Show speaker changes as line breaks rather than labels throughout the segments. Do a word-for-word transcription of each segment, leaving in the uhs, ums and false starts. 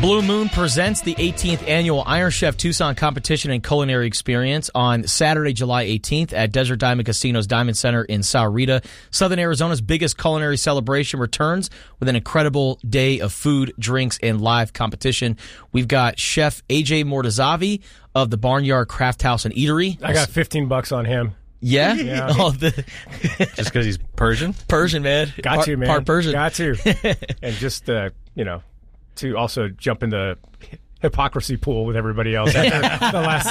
Blue Moon presents the eighteenth Annual Iron Chef Tucson Competition and Culinary Experience on Saturday, July eighteenth at Desert Diamond Casino's Diamond Center in Sahuarita. Southern Arizona's biggest culinary celebration returns with an incredible day of food, drinks, and live competition. We've got Chef A J Mortazavi of the Barnyard Craft House and Eatery.
I got fifteen bucks on him.
Yeah?
Yeah.
Oh, the
just because he's Persian?
Persian, man.
Got
part,
to, man.
Part Persian.
Got to. And just, uh, you know, to also jump in the hypocrisy pool with everybody else after the last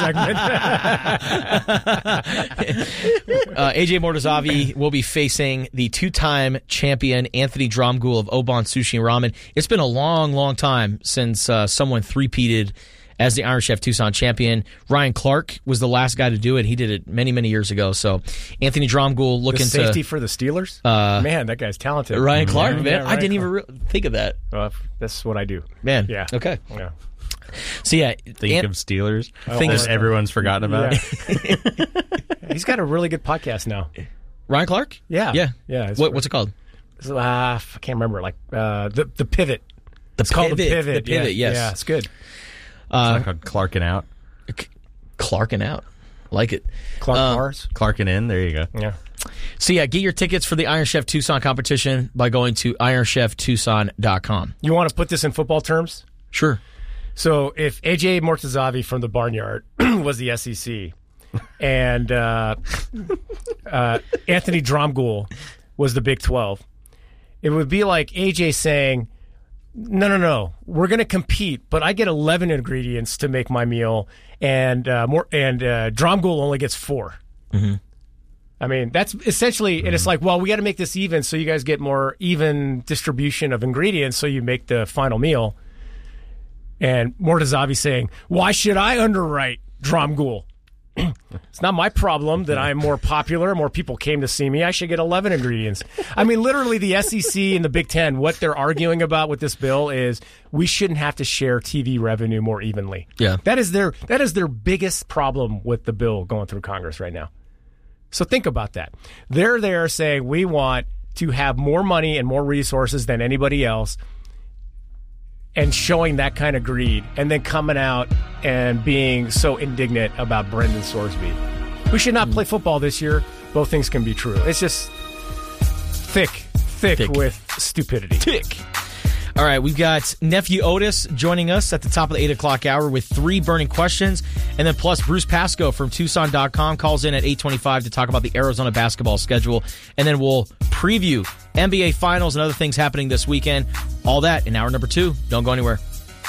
segment.
uh, A J Mortazavi will be facing the two-time champion Anthony Dromgoole of Obon Sushi and Ramen. It's been a long, long time since uh, someone three-peated as the Iron Chef Tucson champion. Ryan Clark was the last guy to do it. He did it many, many years ago. So Anthony Dromgoole looking
the safety
to...
for the Steelers?
Uh,
man, that guy's talented.
Ryan Clark,
yeah,
man.
yeah,
I
Ryan
didn't
Clark.
even re- think of that.
Well, that's what I do.
Man.
Yeah.
Okay.
Yeah.
So, yeah.
Think
Ant-
of Steelers.
Oh,
Think
that
of-
everyone's forgotten about.
Yeah. He's got a really good podcast now.
Ryan Clark?
Yeah.
Yeah.
Yeah. it's-
What, what's it called?
Uh, I can't remember. Like uh, the the pivot.
The
It's called the
Pivot.
pivot.
The Pivot,
yeah.
yes.
Yeah, it's good.
Uh,
It's called Clarkin' Out.
Clarkin' out. Like it.
Clark
uh,
Mars.
Clarkin' In. There you go.
Yeah.
So, yeah, get your tickets for the Iron Chef Tucson competition by going to iron chef tucson dot com.
You want to put this in football terms?
Sure.
So if A J Mortazavi from the Barnyard was the S E C and uh, uh, Anthony Dromgoole was the Big twelve, it would be like A J saying, no, no, no, we're going to compete, but I get eleven ingredients to make my meal, and uh, more, and uh, Dromgoole only gets four.
Mm-hmm.
I mean, that's essentially, mm-hmm. and it's like, well, we got to make this even so you guys get more even distribution of ingredients so you make the final meal. And Mortazavi saying, why should I underwrite Dromgoole? It's not my problem that I'm more popular, more people came to see me. I should get eleven ingredients. I mean, literally the S E C and the Big Ten, what they're arguing about with this bill is we shouldn't have to share T V revenue more evenly.
Yeah.
That is their that is their biggest problem with the bill going through Congress right now. So think about that. They're there saying we want to have more money and more resources than anybody else, and showing that kind of greed, and then coming out and being so indignant about Brendan Sorsby. We should not play football this year. Both things can be true. It's just thick, thick,
Thick.
with stupidity.
Tick. All right, we've got Nephew Otis joining us at the top of the eight o'clock hour with three burning questions. And then plus Bruce Pascoe from Tucson dot com calls in at eight twenty-five to talk about the Arizona basketball schedule. And then we'll preview N B A Finals and other things happening this weekend. All that in hour number two. Don't go anywhere.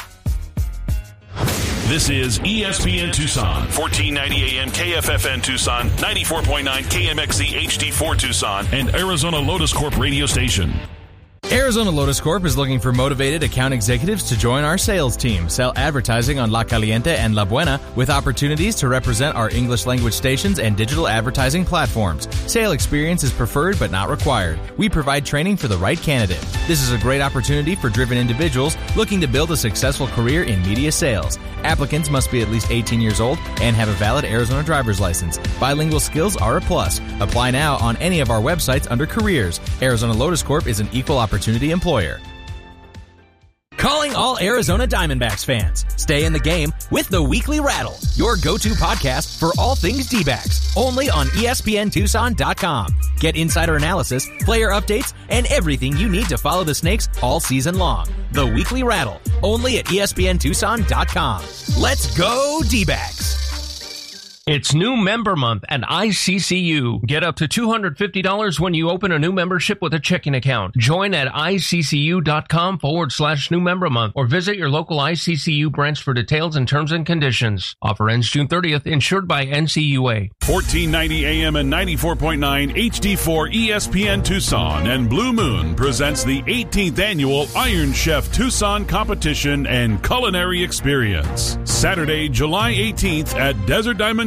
This is E S P N Tucson, fourteen ninety A M K F F N Tucson, ninety-four point nine K M X Z H D four Tucson, and Arizona Lotus Corp radio station.
Arizona Lotus Corp is looking for motivated account executives to join our sales team, sell advertising on La Caliente and La Buena, with opportunities to represent our English language stations and digital advertising platforms. Sale experience is preferred but not required. We provide training for the right candidate. This is a great opportunity for driven individuals looking to build a successful career in media sales. Applicants must be at least eighteen years old and have a valid Arizona driver's license. Bilingual skills are a plus. Apply now on any of our websites under careers. Arizona Lotus Corp is an equal opportunity employer. Calling all Arizona Diamondbacks fans. Stay in the game with the Weekly Rattle, your go-to podcast for all things D-backs, only on E S P N Tucson dot com. Get insider analysis, player updates, and everything you need to follow the Snakes all season long. The Weekly Rattle, only at E S P N Tucson dot com. Let's go D-backs.
It's new member month at I C C U. Get up to two hundred fifty dollars when you open a new membership with a checking account. Join at iccu.com forward slash new member month or visit your local I C C U branch for details and terms and conditions. Offer ends June thirtieth, insured by N C U A.
fourteen ninety A M and ninety-four point nine H D four E S P N Tucson and Blue Moon presents the eighteenth Annual Iron Chef Tucson Competition and Culinary Experience. Saturday, July eighteenth at Desert Diamond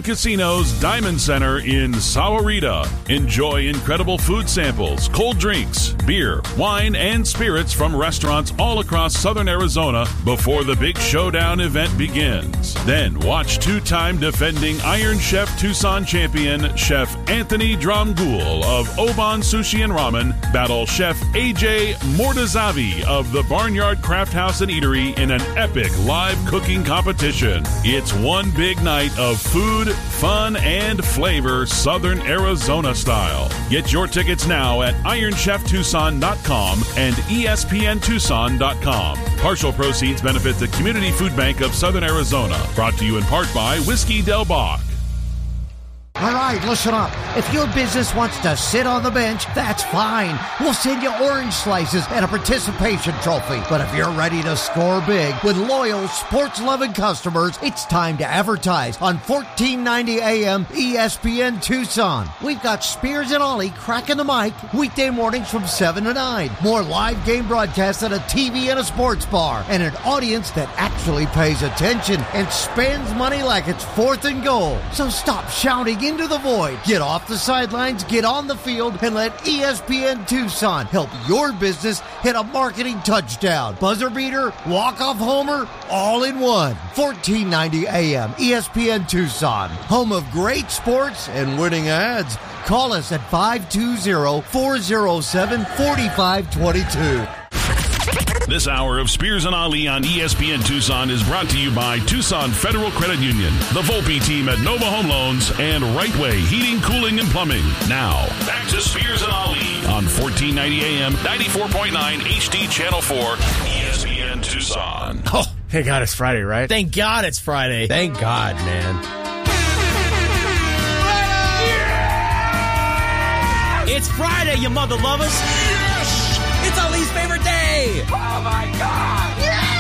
Casino's Diamond Center in Sahuarita. Enjoy incredible food samples, cold drinks, beer, wine, and spirits from restaurants all across southern Arizona before the big showdown event begins. Then watch two-time defending Iron Chef Tucson champion Chef Anthony Dromgoole of Oban Sushi and Ramen battle Chef A J Mortazavi of the Barnyard Craft House and Eatery in an epic live cooking competition. It's one big night of food, fun, and flavor Southern Arizona style. Get your tickets now at iron chef tucson dot com and E S P N Tucson dot com. Partial proceeds benefit the Community Food Bank of Southern Arizona. Brought to you in part by Whiskey Del Bach.
All right, listen up. If your business wants to sit on the bench, that's fine. We'll send you orange slices and a participation trophy. But if you're ready to score big with loyal, sports-loving customers, it's time to advertise on fourteen ninety A M E S P N Tucson. We've got Spears and Ollie cracking the mic weekday mornings from seven to nine. More live game broadcasts than a T V and a sports bar. And an audience that actually pays attention and spends money like it's fourth and goal. So stop shouting into the void. Get off the sidelines, get on the field, and let E S P N Tucson help your business hit a marketing touchdown. Buzzer beater, walk-off homer, all in one. fourteen ninety A M E S P N Tucson, home of great sports and winning ads. Call us at five two zero, four zero seven, four five two two.
This hour of Spears and Ali on E S P N Tucson is brought to you by Tucson Federal Credit Union, the Volpe team at Nova Home Loans, and Rightway Heating, Cooling, and Plumbing. Now, back to Spears and Ali on fourteen ninety A M, ninety-four point nine H D Channel four, E S P N Tucson.
Oh, thank God it's Friday, right?
Thank God it's Friday.
Thank God, man.
It's Friday, you mother lovers. Yes! It's Ali's favorite day.
Oh, my God. Yes!